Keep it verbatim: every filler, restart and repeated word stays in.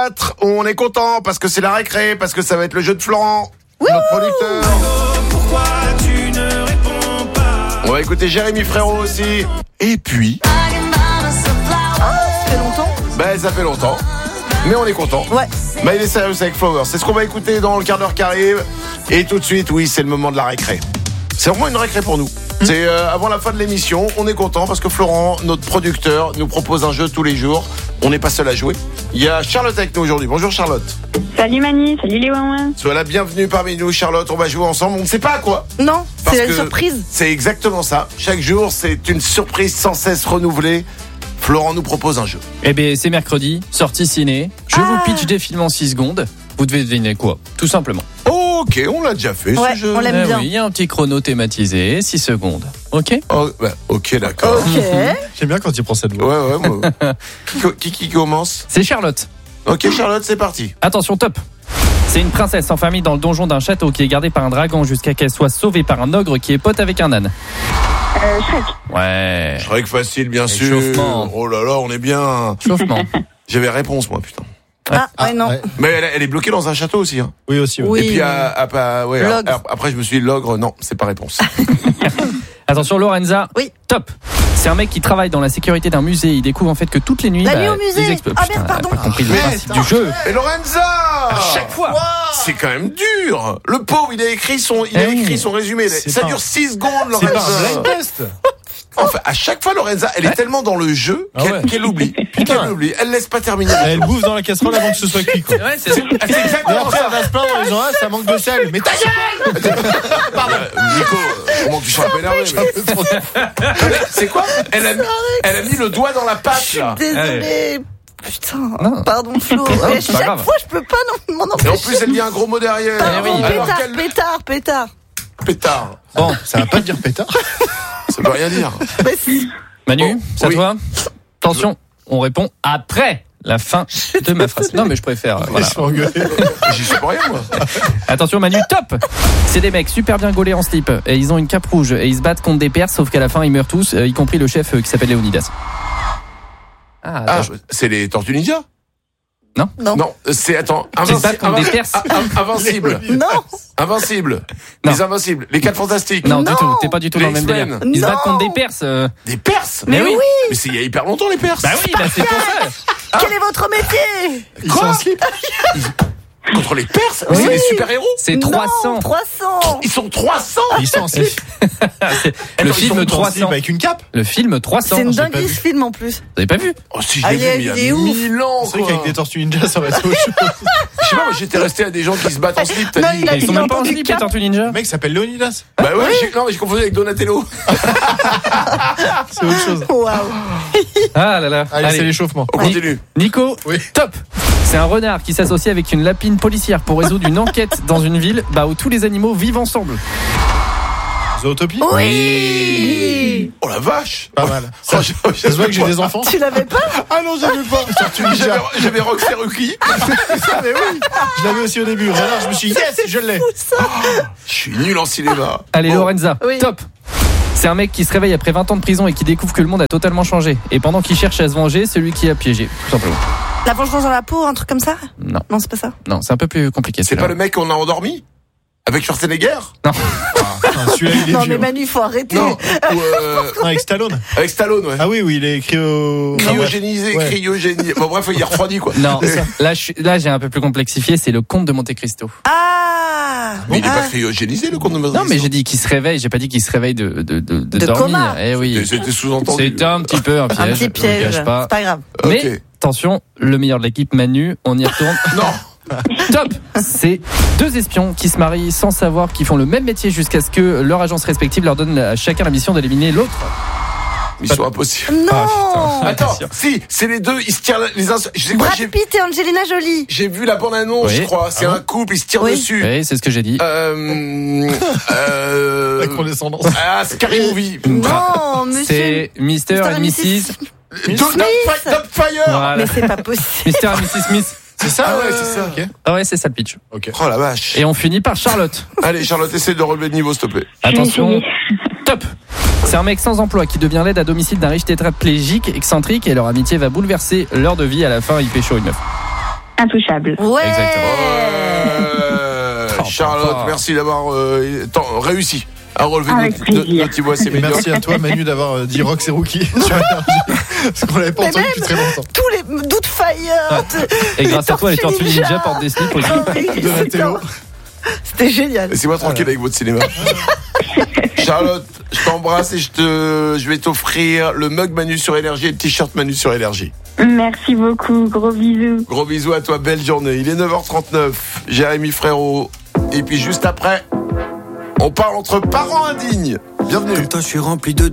quatre. On est content parce que c'est la récré, parce que ça va être le jeu de Florent, Wouhou, notre producteur. Pourquoi tu ne réponds pas? On va écouter Jérémy Frérot aussi. Et puis... Ah, ça fait longtemps. Ben, ça fait longtemps. Mais on est content. Ouais. Ben, il est sérieux avec Flower. C'est ce qu'on va écouter dans le quart d'heure qui arrive. Et tout de suite, oui, c'est le moment de la récré. C'est vraiment une récré pour nous. Mmh. C'est euh, avant la fin de l'émission. On est content parce que Florent, notre producteur, nous propose un jeu tous les jours. On n'est pas seul à jouer. Il y a Charlotte avec nous aujourd'hui. Bonjour Charlotte. Salut Mani, salut les ouin. Sois la bienvenue parmi nous Charlotte. On va jouer ensemble. On ne sait pas à quoi. Non, Parce c'est que la surprise. C'est exactement ça. Chaque jour, c'est une surprise sans cesse renouvelée. Florent nous propose un jeu. Eh bien, c'est mercredi, sortie ciné. Je Ah. vous pitch des films en six secondes. Vous devez deviner quoi, tout simplement. Ok, on l'a déjà fait Ouais, ce jeu. on l'aime Eh bien. oui, il y a un petit chrono thématisé, six secondes. Ok. Oh, bah, ok, d'accord. Ok. J'aime bien quand il prend cette voix. Ouais, ouais, moi. qui, qui, qui commence? C'est Charlotte. Ok, Charlotte, c'est parti. Attention, top. C'est une princesse enfermée dans le donjon d'un château qui est gardée par un dragon jusqu'à qu'elle soit sauvée par un ogre qui est pote avec un âne. Euh, Shrek. Ouais. Shrek facile, bien sûr. Échauffement. Oh là là, on est bien. Chauffement. J'avais réponse, moi, putain. Ah, Ah, ouais, non. ouais. Mais elle, elle est bloquée dans un château aussi. Hein. Oui, aussi. Ouais. Oui. Et puis, à, à, à- ouais, L'ogre. à- après, je me suis dit, l'ogre, non, c'est pas réponse. Attention, Lorenza. Oui. Top. C'est un mec qui travaille dans la sécurité d'un musée. Il découvre en fait que toutes les nuits. La bah, nuit au musée. des explo- Ah, Putain, merde, pardon. elle a pas compris le Mais principe attends. du jeu. Et Lorenza À chaque fois. C'est quand même dur. Le pauvre, il a écrit son, il a Eh oui. écrit son résumé. C'est Ça pas- dure six secondes, C'est pas un Lorenza. blind test. Enfin, à chaque fois, Lorenza, elle est Ouais. tellement dans le jeu Ah qu'elle ouais. qu'elle oublie. Putain. Qu'elle oublie. Elle laisse pas terminer. Elle bouffe dans la casserole avant que ce soit cuit, quoi. Ouais, c'est ça. Ah, c'est Et exactement après, ça. elle va se plaindre en disant, ah, ça manque de sel. Mais ta gueule! Euh, Nico, euh, comment tu sois un peu énervé, mais... C'est quoi? Elle a, mis, elle a mis le doigt dans la pâte, là. Désolée. Putain. Non. Pardon, Flo. Non, Mais c'est pas chaque grave. fois, je peux pas non, m'en Et en empêcher. plus, elle dit un gros mot derrière. Pardon, oui. Alors pétard, quel pétard, pétard. pétard. Bon, Ça va pas te dire pétard. Ça veut rien dire. Bah si. Manu, Bon, c'est à oui. toi. Attention, on répond après la fin de ma phrase. Non, mais je préfère. euh, Voilà. Ils sont engueulés. J'y suis pour rien, moi. Attention, Manu, top. C'est des mecs super bien gaulés en slip. Et ils ont une cape rouge et ils se battent contre des Perses, sauf qu'à la fin ils meurent tous, euh, y compris le chef euh, qui s'appelle Léonidas. Ah, Ah, attends. c'est les Tortues Ninja? Non. Non, c'est, attends, Ils se battent contre des invinci- Perses. ah, Invincible. Non. Invincible. Non. Les Invincibles. Les Quatre Fantastiques. Non, du Non. tout. T'es pas du tout Les dans le même délire. X-Men. Ils se Non. battent contre des Perses. euh. Des Perses? Mais oui. Mais c'est il y a hyper longtemps, les Perses. Bah oui, bah c'est pour ça. Quel est votre métier? Ils sont en slip. Contre les Perses? Mais Oui. c'est des super-héros. C'est trois cents. Non, trois cents. Ils sont trois cents. Ils sont en slip. C'est Attends, le ils film sont En trois slip cents. avec une cape. Le film trois cents. C'est une Vous pas dinguerie vu. ce film en plus. avez pas vu? Oh, si, je Ah, l'ai il vu, est- mais il y a il est ouf. mille ans, C'est vrai quoi. qu'avec des tortues ninja, ça va être autre chose. Je sais pas, moi, j'étais resté à des gens qui se battent en slip, t'as Non, dit. il a Ils sont il même pas en entendu slip, les cap. Tortues Ninja. Le mec s'appelle Leonidas. Bah ouais, j'ai, non, mais j'ai confondu avec Donatello. C'est autre chose. Waouh. Ah là là. Allez, c'est l'échauffement. On continue. Nico, Oui. top. C'est un renard qui s'associe avec une lapine policière pour résoudre une enquête dans une ville bah, où tous les animaux vivent ensemble. Zootopie. Oui. Oh la vache. Pas mal. Oh, Ça, j'ai- ça se voit que j'ai des enfants. Tu l'avais pas? Ah non, j'avais pas. Tortue J'avais, ninja. j'avais Roxy Ruki. Ah, mais oui. Je l'avais aussi au début. Renard, je me suis dit, yes, je l'ai. Je suis nul en cinéma. Allez, Bon. Lorenza, Oui. top. C'est un mec qui se réveille après vingt ans de prison et qui découvre que le monde a totalement changé. Et pendant qu'il cherche à se venger, c'est lui qui a piégé, tout simplement. La vengeance dans la peau, un truc comme ça? Non, Non, c'est pas ça. non, c'est un peu plus compliqué. C'est celui-là. pas le mec qu'on a endormi? Avec Schwarzenegger? Ah, celui-là, il est Non, vieux. mais Manu, faut arrêter. Non. Ou euh, Non, avec Stallone. avec Stallone, ouais. Ah oui, oui, il est écrit au. Cryogénisé, Ouais. cryogénisé. Bon, bref, il est refroidi, quoi. Non, là, je suis- là j'ai un peu plus complexifié, c'est le comte de Monte Cristo. Ah. Mais il est Ah. pas cryogénisé, le compte de Monte Non, mais Cristo. j'ai dit qu'il se réveille, j'ai pas dit qu'il se réveille de, de, de, de, De dormir. coma. Eh oui. C'était- C'était sous-entendu. C'était un petit peu un piège. Un petit je vous piège. le cache pas. C'est pas grave. Mais Ok. attention, le meilleur de l'équipe, Manu, on y retourne. Non. Top. C'est deux espions qui se marient sans savoir qu'ils font le même métier jusqu'à ce que leur agence respective leur donne à chacun la mission d'éliminer l'autre. Mission impossible. Non. Ah, Attends, sûr. si, c'est les deux, ils se tirent les uns. Je sais quoi, Brad j'ai, Pitt et Angelina Jolie. j'ai vu la bande-annonce, Oui. je crois. C'est Ah bon un couple, ils se tirent Oui. dessus. Oui, c'est ce que j'ai dit. Euh, euh, La condescendance. ah, Scary Movie. Non, monsieur. C'est Mister Mister et et Missus Dogfire. Voilà. Mais c'est pas possible. Mister et Missus Smith. C'est ça, Ah ouais, euh, c'est ça. Ok. Ah ouais, c'est ça le pitch. Ok. Oh la vache. Et on finit par Charlotte. Allez, Charlotte, essaie de relever le niveau, s'il te plaît. Attention. Top. C'est un mec sans emploi qui devient l'aide à domicile d'un riche tétraplégique excentrique et leur amitié va bouleverser leur de vie. À la fin, il pécho une meuf. Intouchable. Ouais. Exactement. Euh, Oh, Charlotte, papa. merci d'avoir euh, tant- réussi à relever Avec nos, plaisir. nos, nos petits bois, c'est Et médiocre. merci à toi, Manu, d'avoir euh, dit Rox et Rookie sur Énergie. Parce qu'on l'avait pas Mais entendu depuis très longtemps. Tous les doutes fire. Et grâce à toi, les Tortues Ninja portent des slips aussi. De la télo. C'était génial. Laissez-moi tranquille avec votre cinéma. Charlotte, je t'embrasse et je te, je vais t'offrir le mug Manu sur Énergie et le t-shirt Manu sur Énergie. Merci beaucoup. Gros bisous. Gros bisous à toi, belle journée. Il est neuf heures trente-neuf, Jérémy Frérot. Et puis juste après, on parle entre parents indignes. Bienvenue. Comme toi, je suis rempli de